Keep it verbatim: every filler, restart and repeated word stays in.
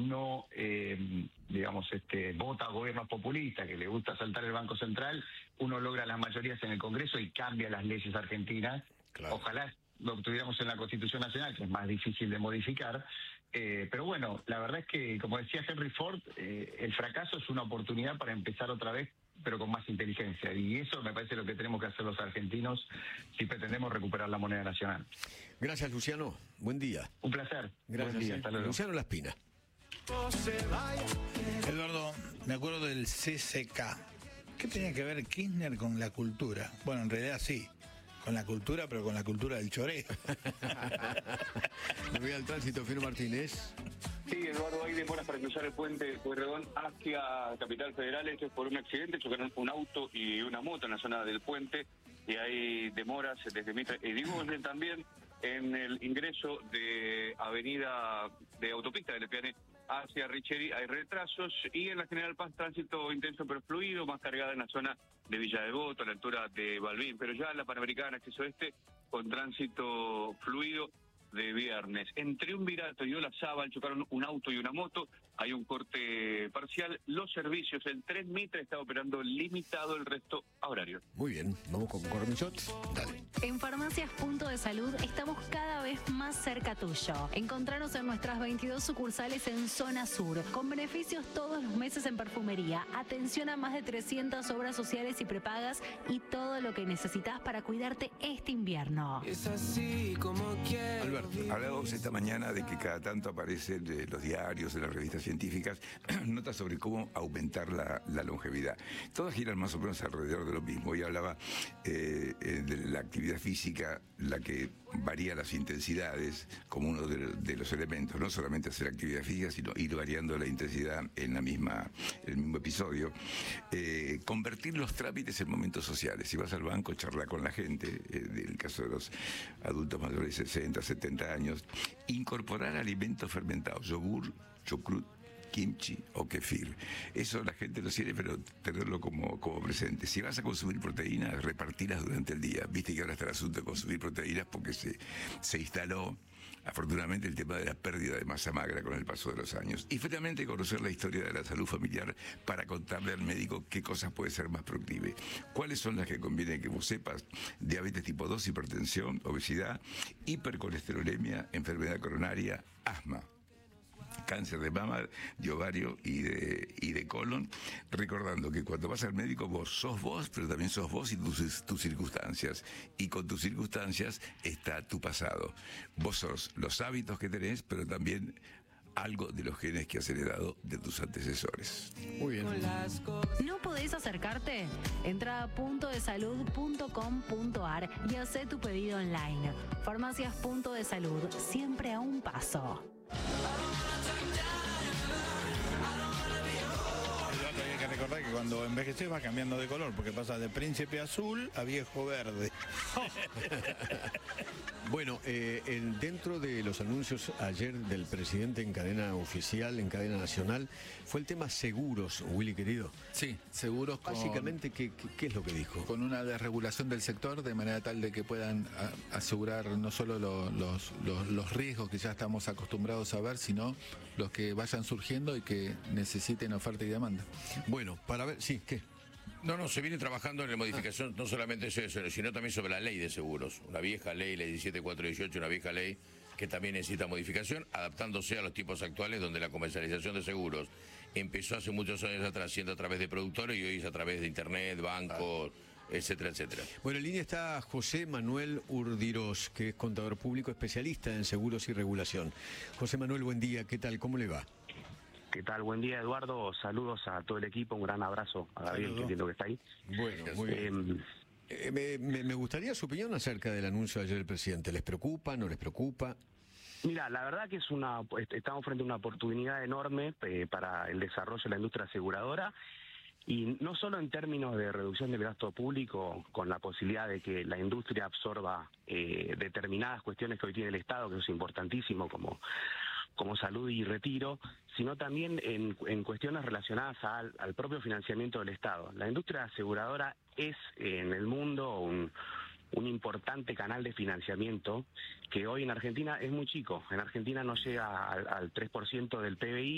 uno, eh, digamos, este, vota a gobiernos populistas, que le gusta saltar el Banco Central, uno logra las mayorías en el Congreso y cambia las leyes argentinas. Claro. Ojalá lo obtuviéramos en la Constitución Nacional, que es más difícil de modificar. Eh, pero bueno, la verdad es que, como decía Henry Ford, eh, el fracaso es una oportunidad para empezar otra vez, pero con más inteligencia. Y eso me parece lo que tenemos que hacer los argentinos si pretendemos recuperar la moneda nacional. Gracias, Luciano. Buen día. Un placer. Gracias. Buen día. Hasta luego. Luciano Laspina. Eduardo, me acuerdo del C C K. ¿Qué tenía que ver Kirchner con la cultura? Bueno, en realidad sí, con la cultura, pero con la cultura del choreo. Me voy al tránsito, Fino Martínez. Sí, Eduardo, hay demoras para cruzar el puente de Pueyrredón hacia Capital Federal. Esto es por un accidente, chocaron un auto y una moto en la zona del puente y hay demoras desde Mitre y Digoyen también en el ingreso de avenida de autopista de Lepiane hacia Richeri hay retrasos y en la General Paz tránsito intenso pero fluido, más cargada en la zona de Villa Devoto, a la altura de Balbín, pero ya en la Panamericana, acceso este, con tránsito fluido de viernes. Entre un Virato y Olazábal chocaron un auto y una moto, hay un corte parcial, los servicios, el tren Mitre está operando limitado, el resto a horario. Muy bien, vamos con Cormichot. Dale. En Farmacias Punto de Salud estamos cada vez más cerca tuyo. Encontranos en nuestras veintidós sucursales en Zona Sur, con beneficios todos los meses en perfumería, atención a más de trescientas obras sociales y prepagas y todo lo que necesitas para cuidarte este invierno. Es así como quiero. Alberto. Hablábamos esta mañana de que cada tanto aparecen en los diarios, en las revistas científicas, notas sobre cómo aumentar la, la longevidad. Todas giran más o menos alrededor de lo mismo. Hoy hablaba eh, de la actividad física, la que varía las intensidades como uno de, de los elementos, no solamente hacer actividad física, sino ir variando la intensidad en la misma, el mismo episodio. Eh, convertir los trámites en momentos sociales. Si vas al banco, charla con la gente, eh, en el caso de los adultos mayores de sesenta, setenta años, incorporar alimentos fermentados, yogur, chucrut, kimchi o kefir. Eso la gente lo tiene, pero tenerlo como, como presente. Si vas a consumir proteínas, repartirlas durante el día. Viste que ahora está el asunto de consumir proteínas porque se, se instaló, afortunadamente, el tema de la pérdida de masa magra con el paso de los años. Y finalmente conocer la historia de la salud familiar para contarle al médico qué cosas puede ser más proclive. Cuáles son las que conviene que vos sepas: diabetes tipo dos, hipertensión, obesidad, hipercolesterolemia, enfermedad coronaria, asma, cáncer de mama, de ovario y de, y de colon, recordando que cuando vas al médico vos sos vos, pero también sos vos y tus, tus circunstancias, y con tus circunstancias está tu pasado. Vos sos los hábitos que tenés, pero también algo de los genes que has heredado de tus antecesores. Muy bien. ¿No podés acercarte? Entra a punto de salud punto com punto ar y hacé tu pedido online. Farmacias Punto de Salud, siempre a un paso. Hay que recordar que cuando envejeces va cambiando de color, porque pasa de príncipe azul a viejo verde. Bueno, eh, en, dentro de los anuncios ayer del presidente en cadena oficial, en cadena nacional, fue el tema seguros, Willy querido. Sí, seguros con... Básicamente, ¿qué, qué, qué es lo que dijo? Con una desregulación del sector, de manera tal de que puedan a, asegurar no solo lo, los, los, los riesgos que ya estamos acostumbrados a ver, sino los que vayan surgiendo y que necesiten oferta y demanda. Bueno, para ver, sí, ¿qué? No, no, se viene trabajando en la modificación, no solamente eso, sino también sobre la ley de seguros. Una vieja ley, ley diecisiete mil cuatrocientos dieciocho, una vieja ley que también necesita modificación, adaptándose a los tiempos actuales donde la comercialización de seguros empezó hace muchos años atrás siendo a través de productores y hoy es a través de internet, bancos, etcétera, etcétera. Bueno, en línea está José Manuel Urdirós, que es contador público especialista en seguros y regulación. José Manuel, buen día, ¿qué tal? ¿Cómo le va? ¿Qué tal? Buen día, Eduardo. Saludos a todo el equipo. Un gran abrazo a Gabriel, que entiendo que está ahí. Bueno, muy bien. Eh, eh, me, me, me gustaría su opinión acerca del anuncio de ayer del presidente. ¿Les preocupa, no les preocupa? Mira, la verdad que es una, estamos frente a una oportunidad enorme eh, para el desarrollo de la industria aseguradora. Y no solo en términos de reducción del gasto público, con la posibilidad de que la industria absorba eh, determinadas cuestiones que hoy tiene el Estado, que es importantísimo, como, como salud y retiro, sino también en, en cuestiones relacionadas al, al propio financiamiento del Estado. La industria aseguradora es eh, en el mundo un, un importante canal de financiamiento que hoy en Argentina es muy chico. En Argentina no llega al, al tres por ciento del P B I.